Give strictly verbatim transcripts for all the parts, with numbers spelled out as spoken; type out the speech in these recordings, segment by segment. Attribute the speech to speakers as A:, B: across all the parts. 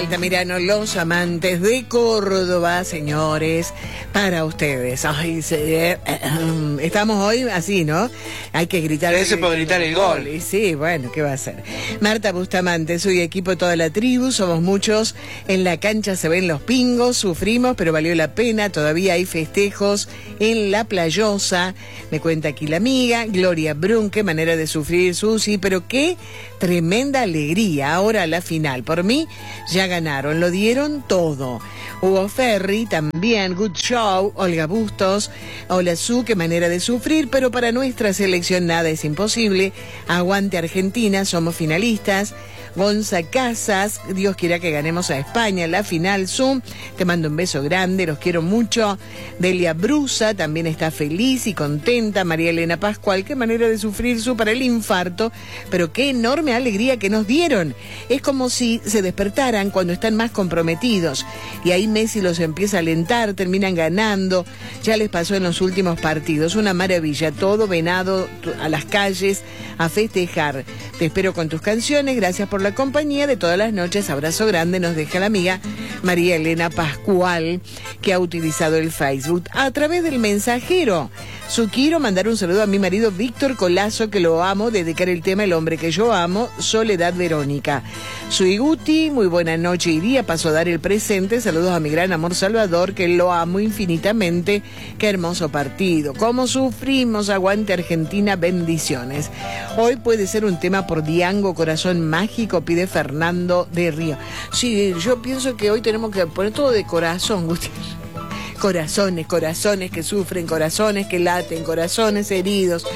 A: Altamirano, los amantes de Córdoba, señores, para ustedes. Ay, se, eh, eh, estamos hoy así, ¿no? Hay que gritar.
B: Eso por gritar el gol.
A: gol. Y sí, bueno, ¿qué va a hacer? Marta Bustamante, soy equipo de toda la tribu, somos muchos. En la cancha se ven los pingos, sufrimos, pero valió la pena. Todavía hay festejos en la Playosa. Me cuenta aquí la amiga, Gloria Brun, qué manera de sufrir, Susi, pero qué tremenda alegría. Ahora a la final. Por mí, ya ganaron, lo dieron todo. Hugo Ferri también, good show. Olga Bustos, hola Su, qué manera de sufrir, pero para nuestra selección nada es imposible. Aguante Argentina, somos finalistas. Gonza Casas, Dios quiera que ganemos a España en la final. Zoom, te mando un beso grande, los quiero mucho. Delia Brusa también está feliz y contenta. María Elena Pascual, qué manera de sufrir Su para el infarto, pero qué enorme alegría que nos dieron. Es como si se despertaran cuando están más comprometidos y ahí Messi los empieza a alentar, terminan ganando. Ya les pasó en los últimos partidos, una maravilla, todo venado a las calles a festejar. Te espero con tus canciones, gracias por la compañía de todas las noches. Abrazo grande, nos deja la amiga María Elena Pascual, que ha utilizado el Facebook a través del mensajero. Su quiero mandar un saludo a mi marido Víctor Colazo, que lo amo, dedicar el tema El hombre que yo amo, Soledad Verónica. Soy Guti, muy buena noche y día, paso a dar el presente. Saludos a mi gran amor Salvador, que lo amo infinitamente. Qué hermoso partido, cómo sufrimos, aguante Argentina, bendiciones. Hoy puede ser un tema por Diango, corazón mágico, pide Fernando de Río. Sí, yo pienso que hoy tenemos que poner todo de corazón, Guti. Corazones, corazones que sufren, corazones que laten, corazones heridos,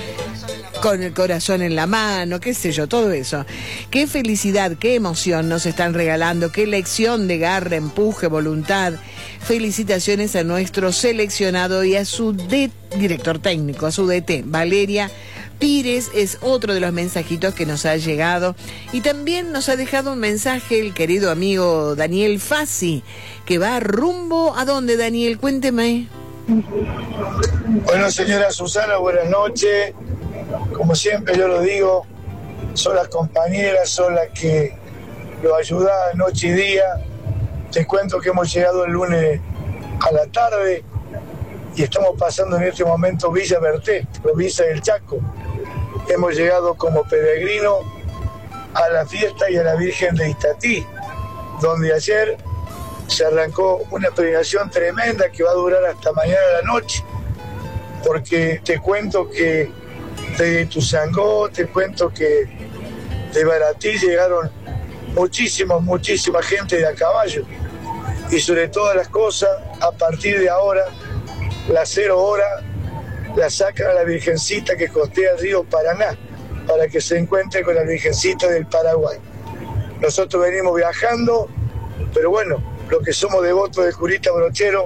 A: con el corazón en la mano, qué sé yo, todo eso. Qué felicidad, qué emoción nos están regalando, qué lección de garra, empuje, voluntad. Felicitaciones a nuestro seleccionado y a su de- director técnico, a su D T, Valeria Pires, es otro de los mensajitos que nos ha llegado. Y también nos ha dejado un mensaje el querido amigo Daniel Fassi, que va rumbo ¿a dónde, Daniel? Cuénteme.
C: Bueno, señora Susana, buenas noches. Como siempre yo lo digo, son las compañeras, son las que lo ayudan noche y día. Te cuento que hemos llegado el lunes a la tarde y estamos pasando en este momento Villa Berté, provincia del Chaco. Hemos llegado como peregrino a la fiesta y a la Virgen de Itatí, donde ayer se arrancó una peregrinación tremenda que va a durar hasta mañana a la noche, porque te cuento que de Tuzangó, te cuento que de Baratí llegaron muchísimos, muchísima gente de a caballo, y sobre todas las cosas, a partir de ahora, las cero horas la sacan a la Virgencita que costea el río Paraná, para que se encuentre con la Virgencita del Paraguay. Nosotros venimos viajando, pero bueno, los que somos devotos de Curita Brochero,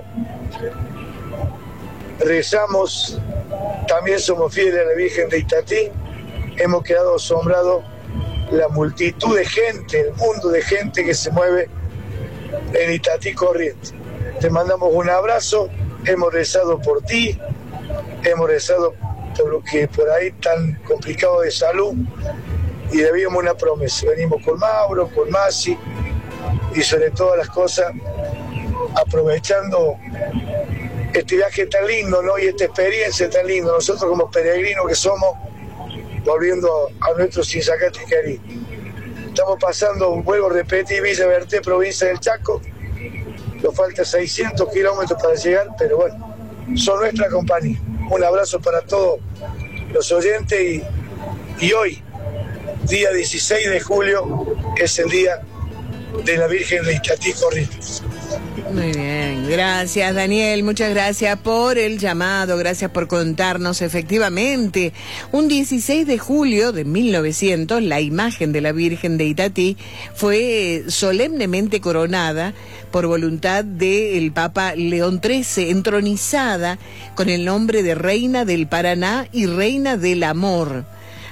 C: rezamos, también somos fieles a la Virgen de Itatí. Hemos quedado asombrados la multitud de gente, el mundo de gente que se mueve en Itatí Corrientes. Te mandamos un abrazo, hemos rezado por ti, hemos rezado por lo que por ahí tan complicado de salud y debíamos una promesa. Venimos con Mauro, con Masi y sobre todas las cosas aprovechando este viaje tan lindo, ¿no? Y esta experiencia tan linda. Nosotros como peregrinos que somos, volviendo a, a nuestro Sinzacate querido. Estamos pasando, vuelvo a repetir, Villa Berté, provincia del Chaco. Nos falta seiscientos kilómetros para llegar, pero bueno, son nuestra compañía. Un abrazo para todos los oyentes y, y hoy, día dieciséis de julio, es el día de la Virgen de Itatí Corrientes.
A: Muy bien, gracias Daniel, muchas gracias por el llamado, gracias por contarnos. Efectivamente, un dieciséis de julio de mil novecientos, la imagen de la Virgen de Itatí fue solemnemente coronada por voluntad del Papa León trece, entronizada con el nombre de Reina del Paraná y Reina del Amor.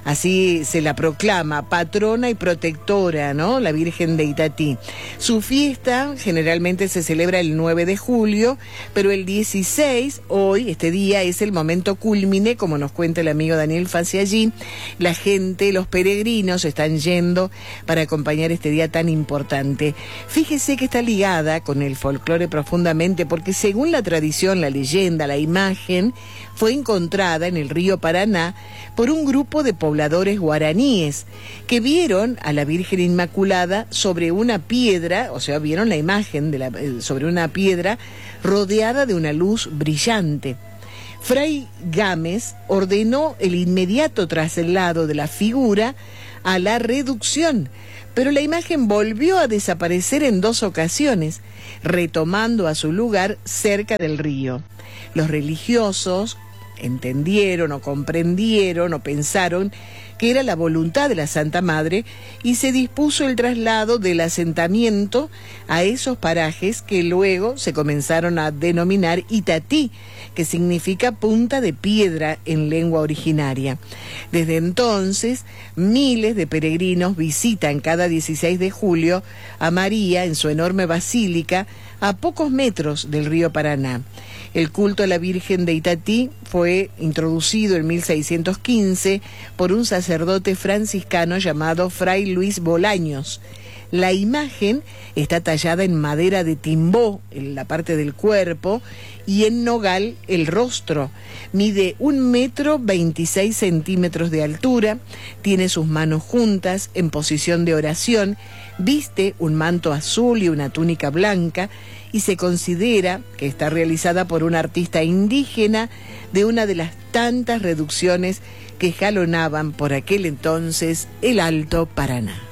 A: Así se la proclama patrona y protectora, ¿no? La Virgen de Itatí. Su fiesta generalmente se celebra el nueve de julio, pero el dieciséis, hoy, este día, es el momento cúlmine, como nos cuenta el amigo Daniel Faciallí. La gente, los peregrinos están yendo para acompañar este día tan importante. Fíjese que está ligada con el folclore profundamente, porque según la tradición, la leyenda, la imagen, fue encontrada en el río Paraná por un grupo de pobladores guaraníes que vieron a la Virgen Inmaculada sobre una piedra, o sea, vieron la imagen de la, sobre una piedra rodeada de una luz brillante. Fray Gámez ordenó el inmediato traslado de la figura a la reducción, pero la imagen volvió a desaparecer en dos ocasiones, retomando a su lugar cerca del río. Los religiosos entendieron o comprendieron o pensaron que era la voluntad de la Santa Madre y se dispuso el traslado del asentamiento a esos parajes que luego se comenzaron a denominar Itatí, que significa punta de piedra en lengua originaria. Desde entonces, miles de peregrinos visitan cada dieciséis de julio a María en su enorme basílica a pocos metros del río Paraná. El culto a la Virgen de Itatí fue introducido en mil seiscientos quince por un sacerdote franciscano llamado Fray Luis Bolaños. La imagen está tallada en madera de timbó, en la parte del cuerpo, y en nogal el rostro. Mide un metro veintiséis centímetros de altura, tiene sus manos juntas en posición de oración, viste un manto azul y una túnica blanca, y se considera que está realizada por un artista indígena de una de las tantas reducciones que jalonaban por aquel entonces el Alto Paraná.